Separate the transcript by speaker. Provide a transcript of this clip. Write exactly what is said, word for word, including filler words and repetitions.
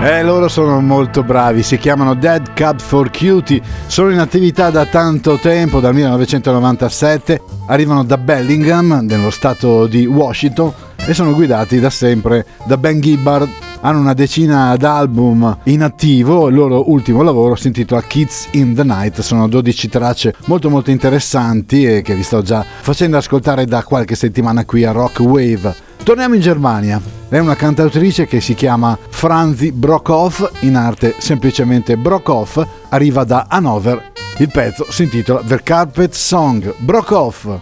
Speaker 1: Eh, loro sono molto bravi, si chiamano Dead Cab for Cutie, sono in attività da tanto tempo, dal millenovecentonovantasette, arrivano da Bellingham, nello stato di Washington, e sono guidati da sempre da Ben Gibbard. Hanno una decina d'album in attivo, il loro ultimo lavoro si intitola Kids in the Night, sono dodici tracce molto molto interessanti e che vi sto già facendo ascoltare da qualche settimana qui a Rock Wave. Torniamo in Germania, è una cantautrice che si chiama Franzi Brockhoff, in arte semplicemente Brockhoff, arriva da Hannover, il pezzo si intitola The Carpet Song. Brockhoff.